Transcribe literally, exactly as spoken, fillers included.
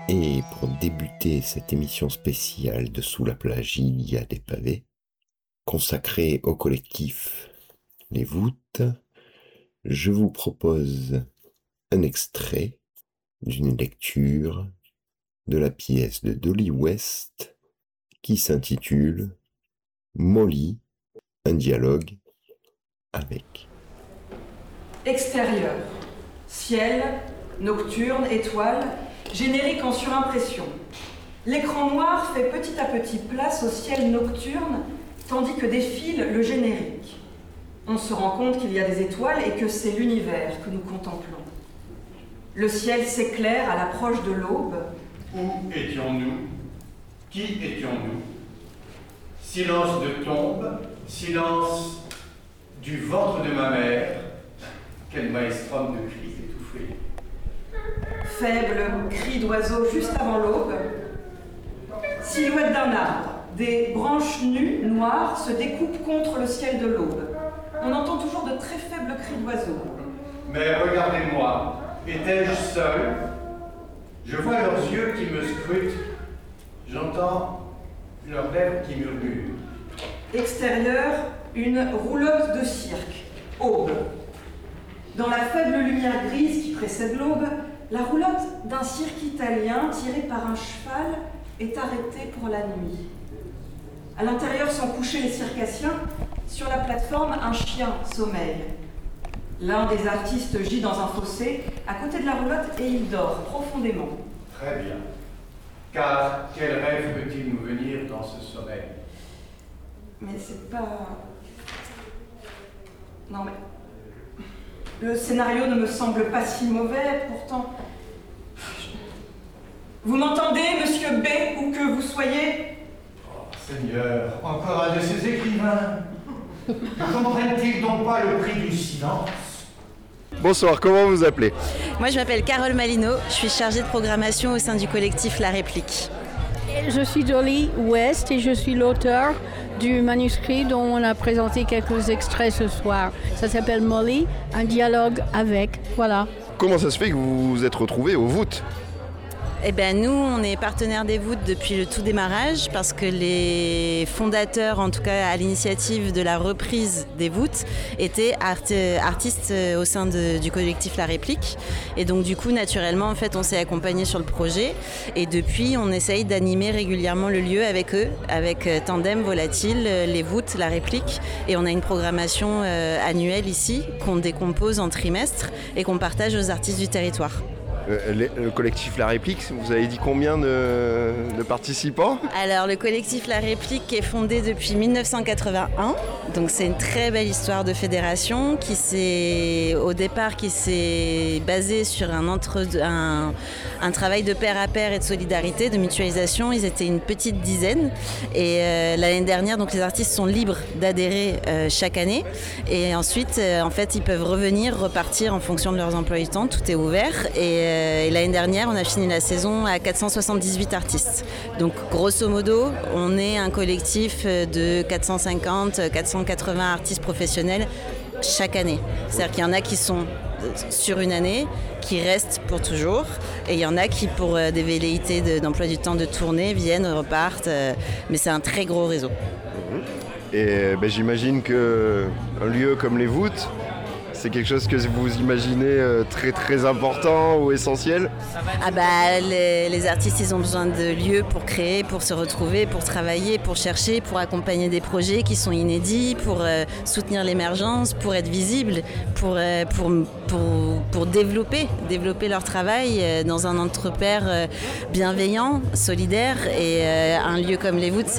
Et pour débuter cette émission spéciale de Sous la plage, il y a des pavés, consacrée au collectif Les Voûtes, je vous propose un extrait d'une lecture de la pièce de Dolly West qui s'intitule Molly, un dialogue avec. Extérieur, ciel, nocturne, étoiles, générique en surimpression. L'écran noir fait petit à petit place au ciel nocturne, tandis que défile le générique. On se rend compte qu'il y a des étoiles et que c'est l'univers que nous contemplons. Le ciel s'éclaire à l'approche de l'aube. Où étions-nous? Qui étions-nous? Silence de tombe, silence du ventre de ma mère. Quel maelstrom de cris étouffés. Faible cri d'oiseau juste avant l'aube. Silhouette d'un arbre. Des branches nues, noires, se découpent contre le ciel de l'aube. On entend toujours de très faibles cris d'oiseaux. Mais regardez-moi, étais-je seul? Je vois leurs yeux qui me scrutent. J'entends leurs lèvres qui murmurent. Extérieur, une roulotte de cirque. Aube. Dans la faible lumière grise qui précède l'aube, la roulotte d'un cirque italien tiré par un cheval est arrêtée pour la nuit. À l'intérieur sont couchés les circassiens. Sur la plateforme, un chien sommeille. L'un des artistes gît dans un fossé, à côté de la roulotte, et il dort profondément. Très bien. Car quel rêve peut-il nous venir dans ce sommeil? Mais c'est pas... Non mais... Le scénario ne me semble pas si mauvais, pourtant... Vous m'entendez, monsieur B, où que vous soyez? Oh, Seigneur, encore un de ces écrivains. Ne comprennent-ils donc pas le prix du silence? Bonsoir, comment vous appelez? Moi je m'appelle Carole Malino, je suis chargée de programmation au sein du collectif La Réplique. Je suis Dolly West et je suis l'auteur du manuscrit dont on a présenté quelques extraits ce soir. Ça s'appelle Molly, un dialogue avec, voilà. Comment ça se fait que vous vous êtes retrouvés aux voûtes? Eh bien nous, on est partenaires des voûtes depuis le tout démarrage parce que les fondateurs, en tout cas à l'initiative de la reprise des voûtes, étaient art- artistes au sein de, du collectif La Réplique. Et donc du coup, naturellement, en fait, on s'est accompagnés sur le projet. Et depuis, on essaye d'animer régulièrement le lieu avec eux, avec Tandem, Volatile, les voûtes, La Réplique. Et on a une programmation euh, annuelle ici qu'on décompose en trimestres et qu'on partage aux artistes du territoire. Euh, le, le collectif La Réplique, vous avez dit combien de, de participants? Alors le collectif La Réplique est fondé depuis dix-neuf cent quatre-vingt-un, donc c'est une très belle histoire de fédération qui s'est, au départ, qui s'est basée sur un, entre, un, un travail de pair à pair et de solidarité, de mutualisation. Ils étaient une petite dizaine et euh, l'année dernière, donc les artistes sont libres d'adhérer euh, chaque année et ensuite, euh, en fait, ils peuvent revenir, repartir en fonction de leurs emplois du temps. Tout est ouvert et Et l'année dernière, on a fini la saison à quatre cent soixante-dix-huit artistes. Donc, grosso modo, on est un collectif de quatre cent cinquante à quatre cent quatre-vingts artistes professionnels chaque année. C'est-à-dire qu'il y en a qui sont sur une année, qui restent pour toujours, et il y en a qui, pour des velléités de, d'emploi du temps de tournée, viennent, repartent. Mais c'est un très gros réseau. Et ben, j'imagine qu'un lieu comme les voûtes, c'est quelque chose que vous imaginez très très important ou essentiel? Ah bah les, les artistes, ils ont besoin de lieux pour créer, pour se retrouver, pour travailler, pour chercher, pour accompagner des projets qui sont inédits, pour euh, soutenir l'émergence, pour être visibles, pour, euh, pour, pour, pour développer, développer leur travail euh, dans un entre-pairs euh, bienveillant, solidaire. Et euh, un lieu comme les voûtes,